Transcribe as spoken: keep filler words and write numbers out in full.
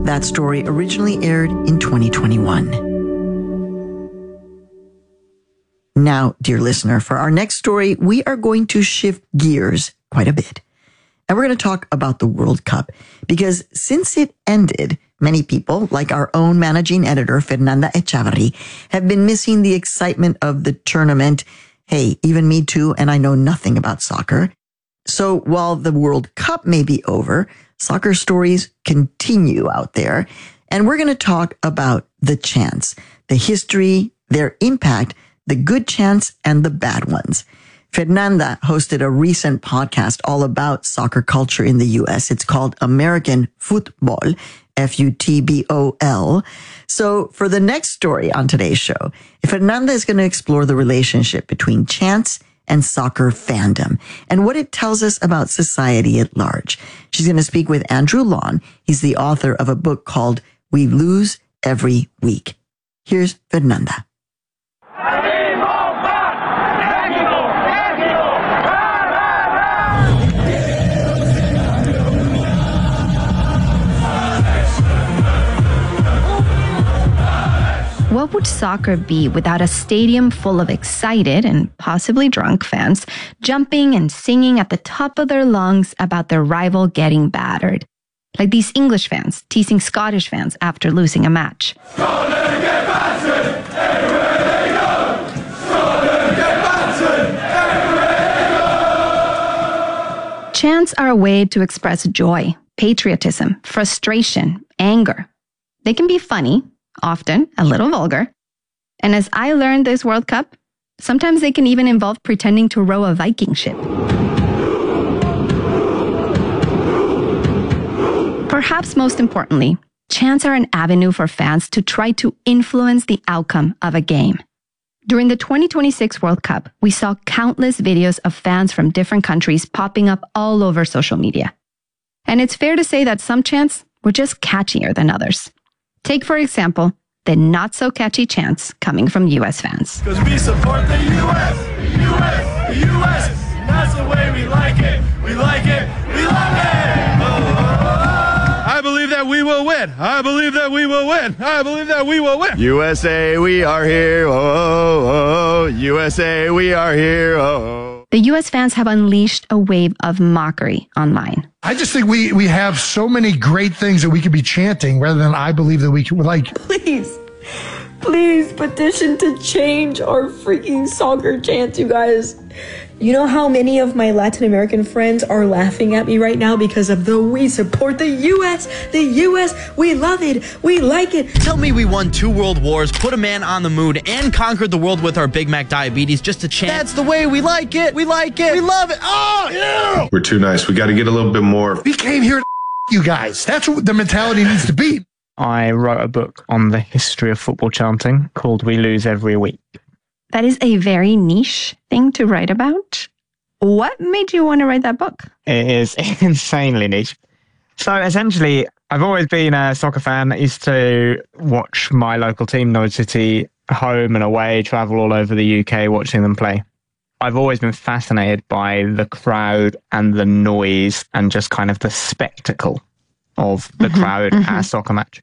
That story originally aired in twenty twenty-one. Now, dear listener, for our next story, we are going to shift gears quite a bit. And we're going to talk about the World Cup, because since it ended, many people, like our own managing editor, Fernanda Echavarri, have been missing the excitement of the tournament. Hey, even me too, and I know nothing about soccer. So while the World Cup may be over, soccer stories continue out there. And we're going to talk about the chants, the history, their impact, the good chants and the bad ones. Fernanda hosted a recent podcast all about soccer culture in the U S. It's called American Futbol, F U T B O L. So for the next story on today's show, Fernanda is going to explore the relationship between chants and soccer fandom and what it tells us about society at large. She's going to speak with Andrew Lawn. He's the author of a book called We Lose Every Week. Here's Fernanda. What would soccer be without a stadium full of excited and possibly drunk fans jumping and singing at the top of their lungs about their rival getting battered? Like these English fans teasing Scottish fans after losing a match. Scotland get battered everywhere they go. Scotland get battered everywhere they go. Chants are a way to express joy, patriotism, frustration, anger. They can be funny, often a little vulgar. And as I learned this World Cup, sometimes they can even involve pretending to row a Viking ship. Perhaps most importantly, chants are an avenue for fans to try to influence the outcome of a game. During the twenty twenty-six World Cup, we saw countless videos of fans from different countries popping up all over social media. And it's fair to say that some chants were just catchier than others. Take, for example, the not-so-catchy chants coming from U S fans. Because we support the U S, the U S, the U S. That's the way we like it. We like it. We love it. Oh, oh, oh. I believe that we will win. I believe that we will win. I believe that we will win. U S A, we are here. Oh, oh, oh. U S A, we are here. Oh, oh. The U S fans have unleashed a wave of mockery online. I just think we, we have so many great things that we could be chanting rather than I believe that we can, like. Please, please petition to change our freaking soccer chants, you guys. You know how many of my Latin American friends are laughing at me right now because of the we support the U S, the U S, we love it, we like it. Tell me we won two world wars, put a man on the moon, and conquered the world with our Big Mac diabetes just to chant. That's the way we like it, we like it, we love it, oh yeah! We're too nice, we gotta get a little bit more. We came here to you guys. That's what the mentality needs to be. I wrote a book on the history of football chanting called We Lose Every Week. That is a very niche thing to write about. What made you want to write that book? It is insanely niche. So essentially, I've always been a soccer fan. I used to watch my local team, Norwich City, home and away, travel all over the U K watching them play. I've always been fascinated by the crowd and the noise and just kind of the spectacle of the mm-hmm, crowd mm-hmm. at a soccer match.